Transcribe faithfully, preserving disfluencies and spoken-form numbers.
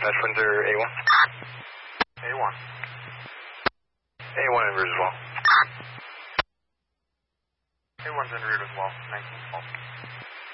dispatch winter A one. A one. A one en route as well. A one's en route as well, nineteen twelve.